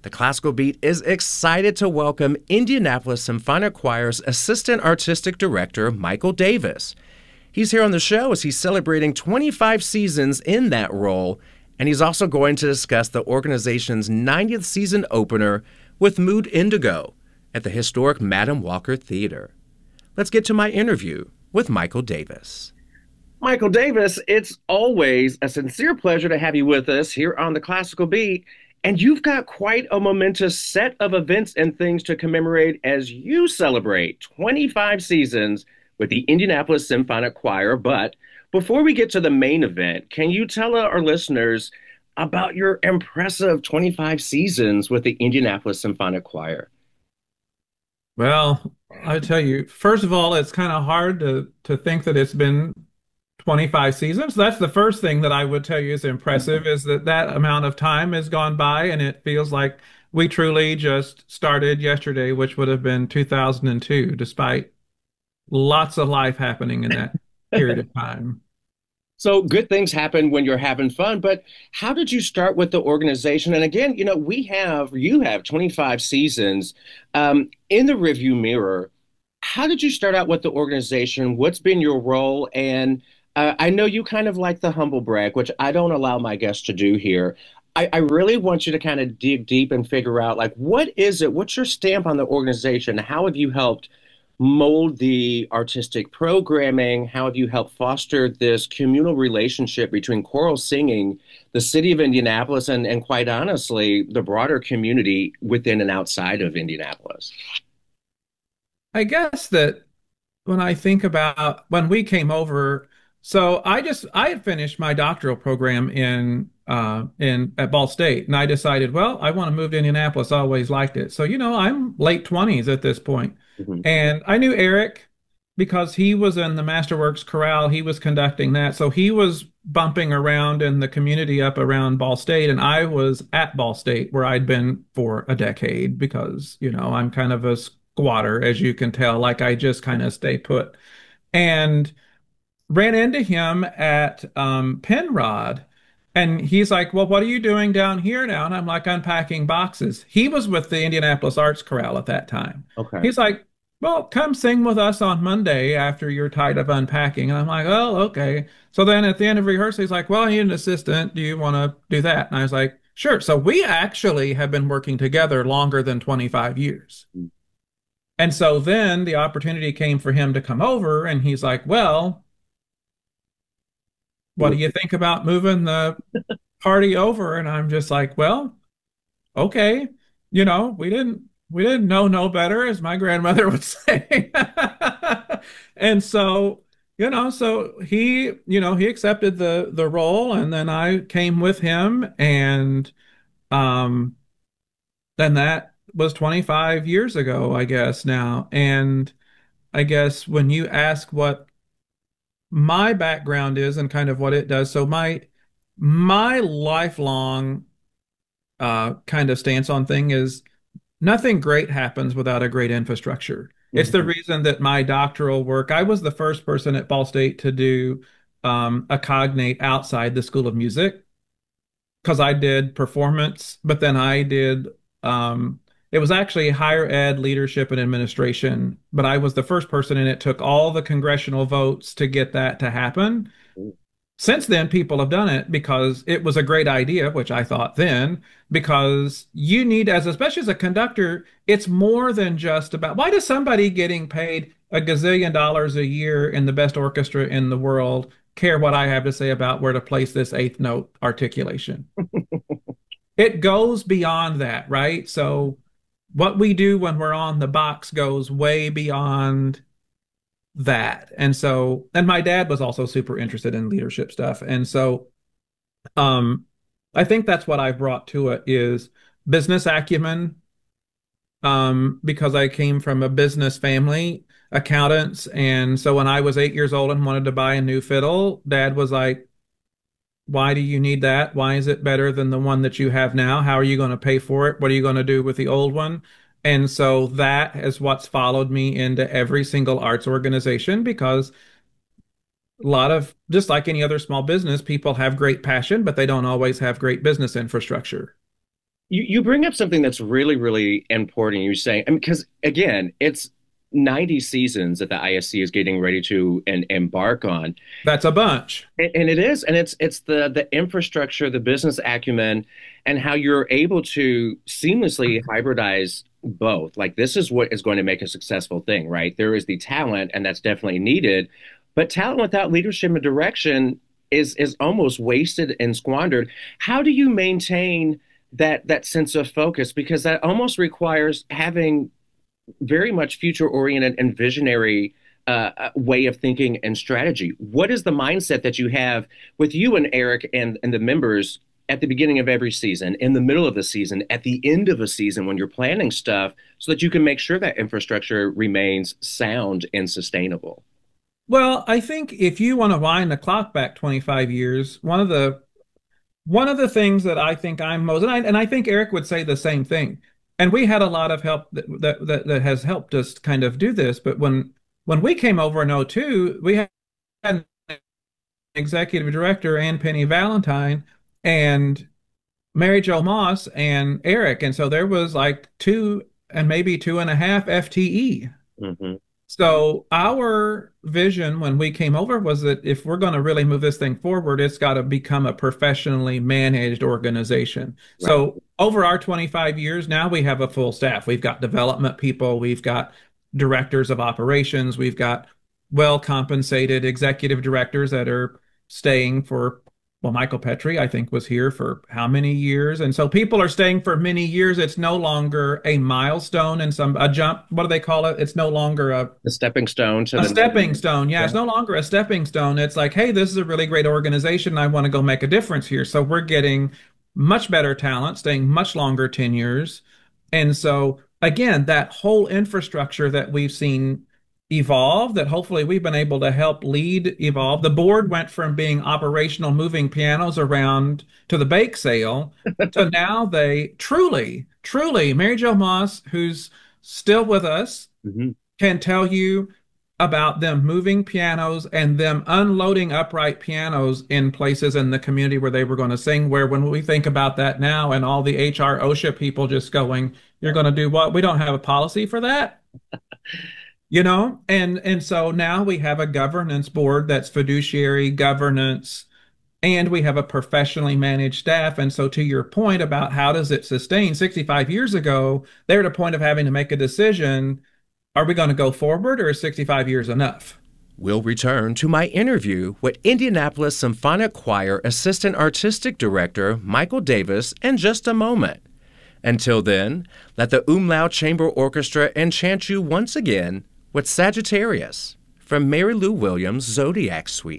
The Classical Beat is excited to welcome Indianapolis Symphonic Choir's Assistant Artistic Director, Michael Davis. He's here on the show as he's celebrating 25 seasons in that role, and he's also going to discuss the organization's 90th season opener with Mood Indigo at the historic Madam Walker Theater. Let's get to my interview with Michael Davis. Michael Davis, it's always a sincere pleasure to have you with us here on the Classical Beat. And you've got quite a momentous set of events and things to commemorate as you celebrate 25 seasons with the Indianapolis Symphonic Choir. But before we get to the main event, can you tell our listeners about your impressive 25 seasons with the Indianapolis Symphonic Choir? Well, I tell you, first of all, it's kind of hard to think that it's been 25 seasons. That's the first thing that I would tell you is impressive is that that amount of time has gone by and it feels like we truly just started yesterday, which would have been 2002, despite lots of life happening in that period of time. So good things happen when you're having fun, but how did you start with the organization? And again, you have 25 seasons in the review mirror. How did you start out with the organization? What's been your role? And I know you kind of like the humble brag, which I don't allow my guests to do here. I really want you to kind of dig deep and figure out like, what is it? What's your stamp on the organization? How have you helped mold the artistic programming? How have you helped foster this communal relationship between choral singing, the city of Indianapolis, and quite honestly, the broader community within and outside of Indianapolis? I guess that when I think about when we came over, so I had finished my doctoral program in at Ball State, and I decided, well, I want to move to Indianapolis. I always liked it. So, I'm late 20s at this point. Mhm. And I knew Eric because he was in the Masterworks Chorale. He was conducting that. So he was bumping around in the community up around Ball State, and I was at Ball State where I'd been for a decade because, I'm kind of a squatter, as you can tell. Like I just kind of stay put. And ran into him at Penrod. And he's like, well, what are you doing down here now? And I'm like, unpacking boxes. He was with the Indianapolis Arts Chorale at that time. Okay. He's like, well, come sing with us on Monday after you're tired of unpacking. And I'm like, oh, okay. So then at the end of rehearsal, he's like, well, I need an assistant. Do you want to do that? And I was like, sure. So we actually have been working together longer than 25 years. And so then the opportunity came for him to come over, and he's like, well, what do you think about moving the party over? And I'm just like, well, okay. We didn't know no better, as my grandmother would say. And so, so he accepted the role, and then I came with him, and um then that was 25 years ago, I guess now. And I guess when you ask what my background is and kind of what it does. So my lifelong kind of stance on thing is nothing great happens without a great infrastructure. It's the Mhm. reason that my doctoral work, I was the first person at Ball State to do a cognate outside the School of Music because I did performance, but then I did it was actually higher ed leadership and administration, but I was the first person and it took all the congressional votes to get that to happen. Since then, people have done it because it was a great idea, which I thought then, because you need, especially as a conductor, it's more than just about why does somebody getting paid a gazillion dollars a year in the best orchestra in the world care what I have to say about where to place this eighth note articulation? It goes beyond that, right? So what we do when we're on the box goes way beyond that. And my dad was also super interested in leadership stuff. And so, um, I think that's what I brought to it is business acumen, because I came from a business family, accountants. And so when I was 8 years old and wanted to buy a new fiddle, dad was like, why do you need that? Why is it better than the one that you have now? How are you going to pay for it? What are you going to do with the old one? And so that is what's followed me into every single arts organization because a lot of, just like any other small business, people have great passion, but they don't always have great business infrastructure. You bring up something that's really, really important. You're saying, I mean, because again, it's 90 seasons that the ISC is getting ready to embark on. That's a bunch. And it is, and it's the infrastructure, the business acumen, and how you're able to seamlessly hybridize both. Like this is what is going to make a successful thing, right? There is the talent, and that's definitely needed, but talent without leadership and direction is almost wasted and squandered. How do you maintain that sense of focus? Because that almost requires having very much future oriented and visionary way of thinking and strategy. What is the mindset that you have with you and Eric and the members at the beginning of every season, in the middle of the season, at the end of a season when you're planning stuff so that you can make sure that infrastructure remains sound and sustainable? Well, I think if you want to wind the clock back 25 years, one of the things that I think I'm most, and I think Eric would say the same thing. And we had a lot of help that has helped us kind of do this. But when we came over in '02, we had an executive director, Ann Penny Valentine, and Mary Jo Moss and Eric. And so there was like two and maybe two and a half FTE. Hmm. So our vision when we came over was that if we're going to really move this thing forward, it's got to become a professionally managed organization. Right. So over our 25 years, now we have a full staff. We've got development people, we've got directors of operations, we've got well compensated executive directors that are staying for, well, Michael Petrie, I think, was here for how many years? And so people are staying for many years. It's no longer a milestone and a jump. What do they call it? It's no longer The stepping stone to a the stepping stone. Yeah, yeah. it's no longer a stepping stone. It's like, hey, this is a really great organization. I want to go make a difference here. So we're getting much better talent, staying much longer tenures. And so, again, that whole infrastructure that we've seen evolve, that hopefully we've been able to help lead evolve. The board went from being operational, moving pianos around to the bake sale to now they truly, truly, Mary Jo Moss, who's still with us, Hmm. can tell you about them moving pianos and them unloading upright pianos in places in the community where they were going to sing. Where when we think about that now and all the HR OSHA people just going, you're going to do what? We don't have a policy for that, you know? And so now we have a governance board that's fiduciary governance, and we have a professionally managed staff. And so to your point about how does it sustain, 65 years ago, they're at a point of having to make a decision. Are we going to go forward or is 65 years enough? We'll return to my interview with Indianapolis Symphonic Choir Assistant Artistic Director Michael Davis in just a moment. Until then, let the Umlaut Chamber Orchestra enchant you once again with Sagittarius from Mary Lou Williams' Zodiac Suite.